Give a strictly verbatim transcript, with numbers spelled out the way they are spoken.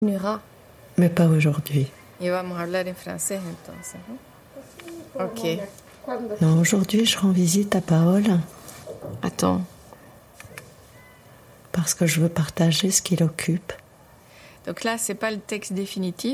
continuera. Mais pas aujourd'hui. Y vamos a hablar en francés entonces, ¿no? Ok. Non, aujourd'hui, je rends visite à Paol Attends. parce que je veux partager ce qui l'occupe. Donc là, c'est pas le texte définitif.